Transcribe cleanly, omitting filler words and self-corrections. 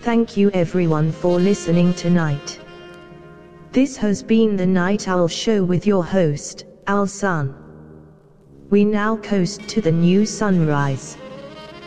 thank you everyone for listening tonight. This has been the Night Owl Show with your host, Al Sun. We now coast to the new sunrise.